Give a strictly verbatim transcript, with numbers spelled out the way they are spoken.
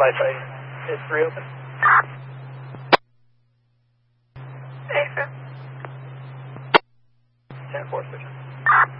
Standby site is three open. Hey, sir. ten four, switch.